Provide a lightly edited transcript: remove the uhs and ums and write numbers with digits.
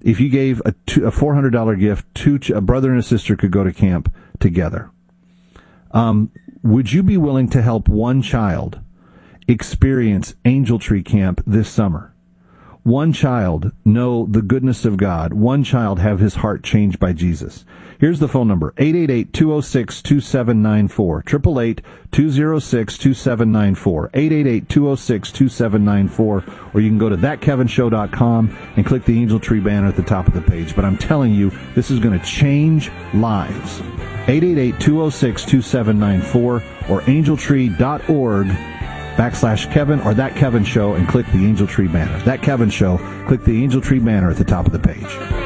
if you gave a $400 gift, a brother and a sister could go to camp together. Would you be willing to help one child experience Angel Tree Camp this summer? One child know the goodness of God. One child have his heart changed by Jesus. Here's the phone number, 888-206-2794, 888-206-2794, 888-206-2794, or you can go to thatkevinshow.com and click the Angel Tree banner at the top of the page. But I'm telling you, this is going to change lives. 888-206-2794 or angeltree.org/Kevin or That Kevin Show and click the Angel Tree banner. That Kevin Show, click the Angel Tree banner at the top of the page.